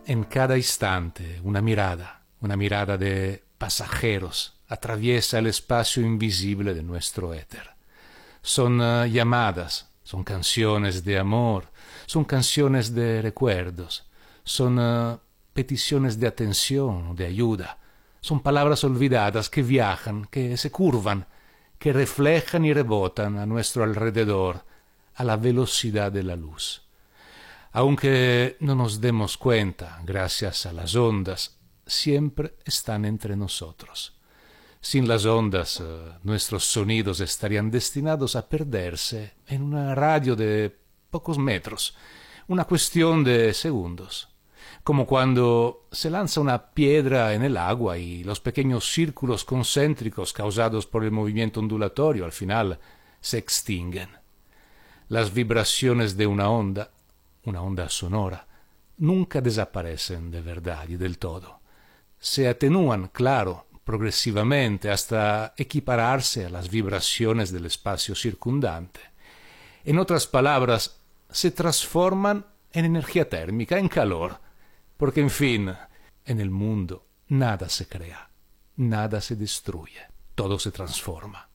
En cada instante una mirada de pasajeros, atraviesa el espacio invisible de nuestro éter. Son llamadas, son canciones de amor, son canciones de recuerdos, son peticiones de atención, de ayuda, son palabras olvidadas que viajan, que se curvan, que reflejan y rebotan a nuestro alrededor a la velocidad de la luz. Aunque no nos demos cuenta, gracias a las ondas, siempre están entre nosotros. Sin las ondas, nuestros sonidos estarían destinados a perderse en un radio de pocos metros, una cuestión de segundos. Como cuando se lanza una piedra en el agua y los pequeños círculos concéntricos causados por el movimiento ondulatorio al final se extinguen. Las vibraciones de una onda sonora, nunca desaparecen de verdad y del todo. Se atenúan, claro, progresivamente hasta equipararse a las vibraciones del espacio circundante. En otras palabras, se transforman en energía térmica, en calor, porque en fin, en el mundo nada se crea, nada se destruye, todo se transforma.